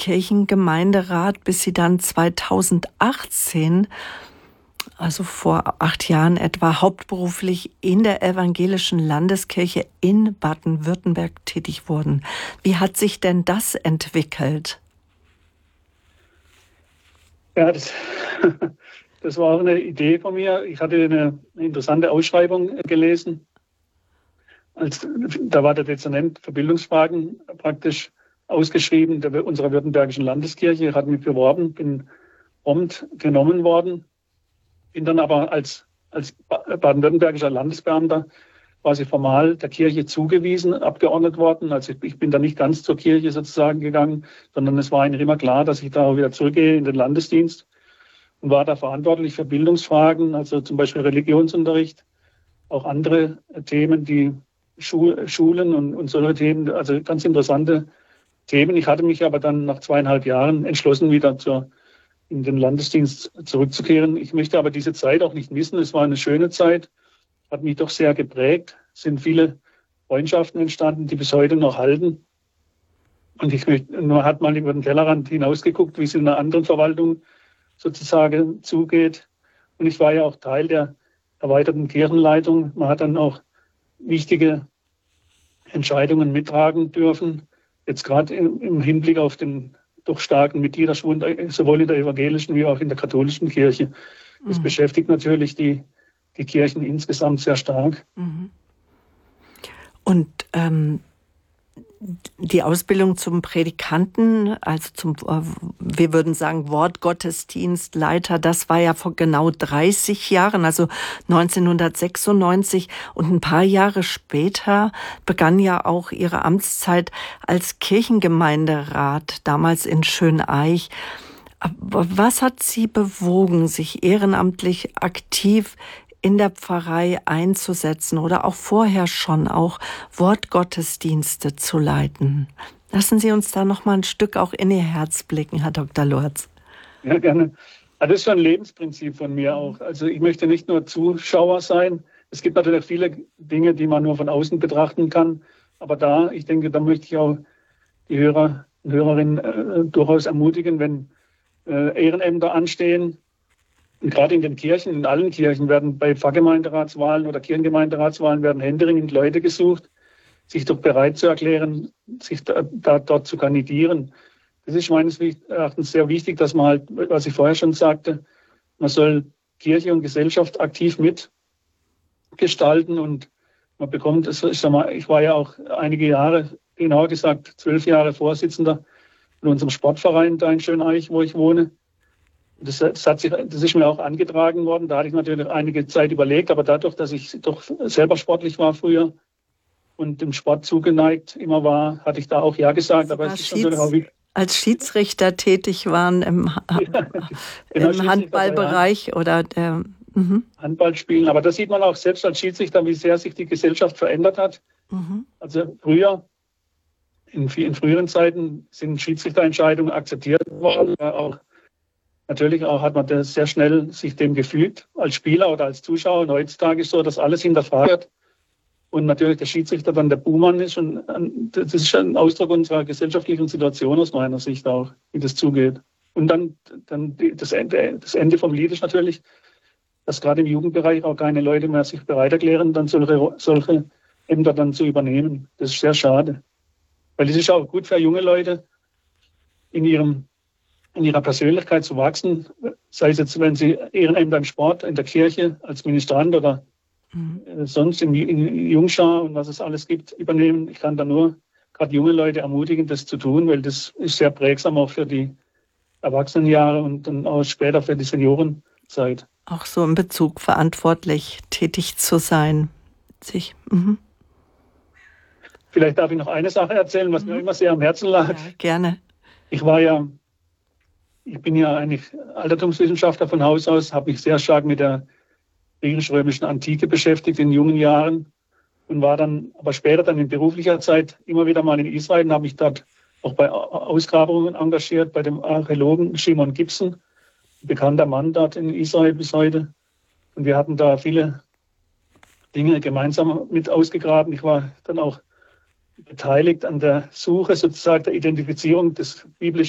Kirchengemeinderat, bis Sie dann 2018, also vor 8 Jahren etwa, hauptberuflich in der Evangelischen Landeskirche in Baden-Württemberg tätig wurden. Wie hat sich denn das entwickelt? Ja, das war auch eine Idee von mir. Ich hatte eine interessante Ausschreibung gelesen. Da war der Dezernent für Bildungsfragen praktisch ausgeschrieben, unserer württembergischen Landeskirche, hat mich beworben, bin prompt genommen worden, bin dann aber als baden-württembergischer Landesbeamter quasi formal der Kirche zugewiesen, abgeordnet worden. Also ich bin da nicht ganz zur Kirche sozusagen gegangen, sondern es war eigentlich immer klar, dass ich da auch wieder zurückgehe in den Landesdienst und war da verantwortlich für Bildungsfragen, also zum Beispiel Religionsunterricht, auch andere Themen, die Schulen und solche Themen, also ganz interessante Themen. Ich hatte mich aber dann nach 2,5 Jahren entschlossen, wieder in den Landesdienst zurückzukehren. Ich möchte aber diese Zeit auch nicht missen. Es war eine schöne Zeit, hat mich doch sehr geprägt. Es sind viele Freundschaften entstanden, die bis heute noch halten. Und man hat mal über den Tellerrand hinausgeguckt, wie es in einer anderen Verwaltung sozusagen zugeht. Und ich war ja auch Teil der erweiterten Kirchenleitung. Man hat dann auch wichtige Entscheidungen mittragen dürfen. Jetzt gerade im Hinblick auf den doch starken Mitgliederschwund, sowohl in der evangelischen wie auch in der katholischen Kirche. Das beschäftigt natürlich die Kirchen insgesamt sehr stark. Und die Ausbildung zum Predikanten, also zum, wir würden sagen, Wortgottesdienstleiter, das war ja vor genau 30 Jahren, also 1996. Und ein paar Jahre später begann ja auch Ihre Amtszeit als Kirchengemeinderat, damals in Schöneich. Was hat Sie bewogen, sich ehrenamtlich aktiv in der Pfarrei einzusetzen oder auch vorher schon auch Wortgottesdienste zu leiten? Lassen Sie uns da noch mal ein Stück auch in Ihr Herz blicken, Herr Dr. Lorz. Ja, gerne. Das ist schon ein Lebensprinzip von mir auch. Also ich möchte nicht nur Zuschauer sein. Es gibt natürlich viele Dinge, die man nur von außen betrachten kann. Aber ich denke, da möchte ich auch die Hörer und Hörerinnen durchaus ermutigen, wenn Ehrenämter anstehen. Und gerade in den Kirchen, in allen Kirchen werden bei Pfarrgemeinderatswahlen oder Kirchengemeinderatswahlen werden händeringend Leute gesucht, sich doch bereit zu erklären, sich dort zu kandidieren. Das ist meines Erachtens sehr wichtig, dass man halt, was ich vorher schon sagte, man soll Kirche und Gesellschaft aktiv mitgestalten und man bekommt, ich war ja auch einige Jahre, genauer gesagt 12 Jahre Vorsitzender in unserem Sportverein da in Schöneich, wo ich wohne. Das ist mir auch angetragen worden. Da hatte ich natürlich einige Zeit überlegt, aber dadurch, dass ich doch selber sportlich war früher und dem Sport zugeneigt immer war, hatte ich da auch ja gesagt. Sie aber es ist natürlich auch wichtig. Als Schiedsrichter tätig waren im Handballbereich oder Handball spielen. Aber da sieht man auch selbst als Schiedsrichter, wie sehr sich die Gesellschaft verändert hat. Also früher, in früheren Zeiten sind Schiedsrichterentscheidungen akzeptiert worden. Natürlich auch hat man das sehr schnell sich dem gefügt, als Spieler oder als Zuschauer. Und heutzutage ist so, dass alles hinterfragt wird. Und natürlich der Schiedsrichter dann der Buhmann ist. Und das ist ein Ausdruck unserer gesellschaftlichen Situation aus meiner Sicht auch, wie das zugeht. Und dann das Ende vom Lied ist natürlich, dass gerade im Jugendbereich auch keine Leute mehr sich bereit erklären, dann solche Ämter dann zu übernehmen. Das ist sehr schade. Weil es ist auch gut für junge Leute, in ihrer Persönlichkeit zu wachsen, sei es jetzt, wenn sie Ehrenämter im Sport, in der Kirche, als Ministrant oder sonst in Jungschar und was es alles gibt, übernehmen. Ich kann da nur gerade junge Leute ermutigen, das zu tun, weil das ist sehr prägsam auch für die Erwachsenenjahre und dann auch später für die Seniorenzeit. Auch so in Bezug verantwortlich tätig zu sein. Vielleicht darf ich noch eine Sache erzählen, was mir immer sehr am Herzen lag. Ja, gerne. Ich bin ja eigentlich Altertumswissenschaftler von Haus aus, habe mich sehr stark mit der griechisch-römischen Antike beschäftigt in jungen Jahren und war dann aber später dann in beruflicher Zeit immer wieder mal in Israel und habe mich dort auch bei Ausgrabungen engagiert, bei dem Archäologen Shimon Gibson, ein bekannter Mann dort in Israel bis heute. Und wir hatten da viele Dinge gemeinsam mit ausgegraben. Ich war dann auch beteiligt an der Suche sozusagen der Identifizierung des biblischen